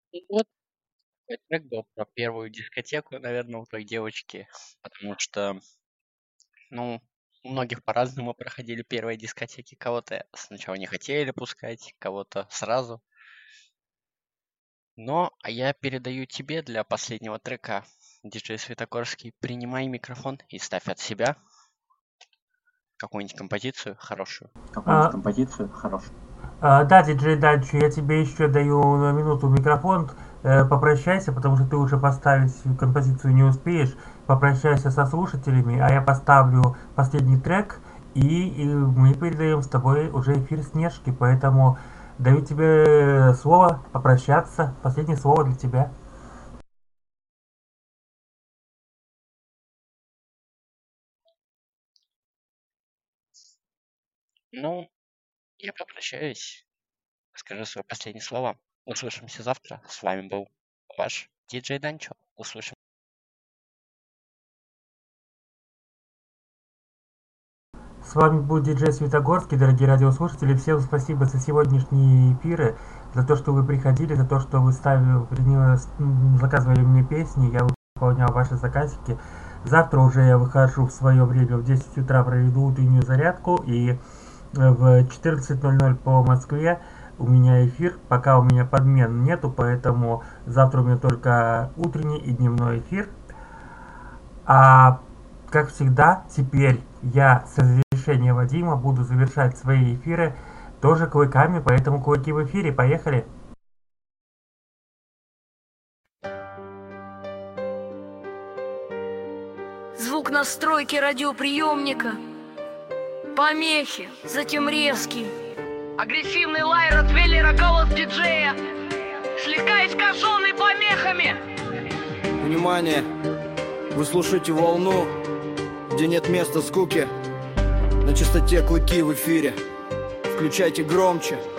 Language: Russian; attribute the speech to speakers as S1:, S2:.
S1: И вот такой трек был про первую дискотеку, наверное, у той девочки, потому что, ну, у многих по-разному проходили первые дискотеки. Кого-то сначала не хотели пускать, кого-то сразу. Но я передаю тебе для последнего трека. Диджей Светогорский, принимай микрофон и ставь от себя какую-нибудь композицию хорошую.
S2: Да, диджей Данчо, я тебе еще даю на минуту микрофон. Попрощайся, потому что ты уже поставить композицию не успеешь. Попрощайся со слушателями, а я поставлю последний трек, и мы передаем с тобой уже эфир Снежки, поэтому даю тебе слово попрощаться. Последнее слово для тебя.
S1: Ну, я попрощаюсь. Скажу свое последнее слово. Услышимся завтра. С вами был ваш диджей Данчо. Услышимся.
S2: С вами был диджей Светогорский, дорогие радиослушатели. Всем спасибо за сегодняшние эфиры, за то, что вы приходили, за то, что вы заказывали мне песни, я выполнял ваши заказики. Завтра уже я выхожу в свое время, в 10 утра проведу утреннюю зарядку, и в 14:00 по Москве у меня эфир, пока у меня подмен нету, поэтому завтра у меня только утренний и дневной эфир. А как всегда, теперь я с разрешения Вадима буду завершать свои эфиры тоже клыками, поэтому клыки в эфире. Поехали!
S3: Звук настройки радиоприемника. Помехи, затем резкий. Агрессивный лай ротвейлера, голос диджея, слегка искаженный помехами.
S4: Внимание! Вы слушаете волну, где нет места скуке. На частоте клыки в эфире. Включайте громче.